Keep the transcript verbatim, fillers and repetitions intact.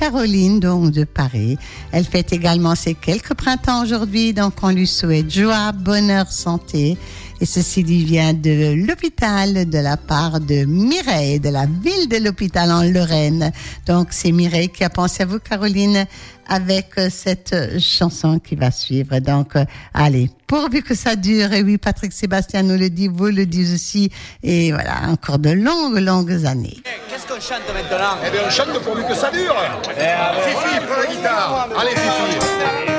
Caroline, donc de Paris. Elle fête également ses quelques printemps aujourd'hui, donc on lui souhaite joie, bonheur, santé. Et ceci lui vient de l'hôpital de la part de Mireille, de la ville de l'hôpital en Lorraine. Donc c'est Mireille qui a pensé à vous, Caroline, avec cette chanson qui va suivre. Donc euh, allez, pourvu que ça dure. Et oui, Patrick Sébastien nous le dit, vous le dites aussi. Et voilà, encore de longues, longues années. Qu'est-ce qu'on chante maintenant? Eh bien, on chante pourvu que ça dure. Eh, Fifi, prends la guitare. Allez, Fifi.